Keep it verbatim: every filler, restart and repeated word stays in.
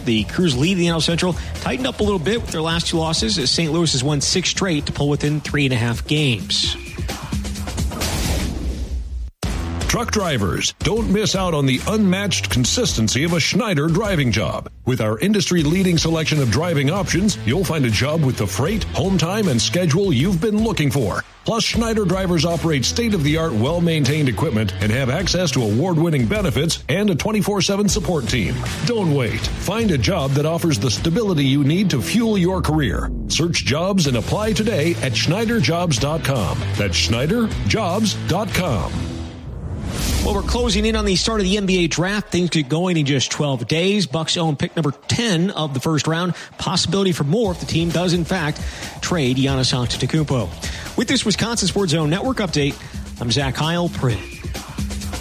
The Crews lead the N L Central, tightened up a little bit with their last two losses as Saint Louis has won six straight to pull within three and a half games. Truck drivers, don't miss out on the unmatched consistency of a Schneider driving job. With our industry-leading selection of driving options, you'll find a job with the freight, home time, and schedule you've been looking for. Plus, Schneider drivers operate state-of-the-art, well-maintained equipment and have access to award-winning benefits and a twenty-four seven support team. Don't wait. Find a job that offers the stability you need to fuel your career. Search jobs and apply today at Schneider Jobs dot com. That's Schneider Jobs dot com. Well, we're closing in on the start of the N B A draft. Things get going in just twelve days. Bucks own pick number ten of the first round. Possibility for more if the team does, in fact, trade Giannis Antetokounmpo. With this Wisconsin Sports Zone Network update, I'm Zach Heil.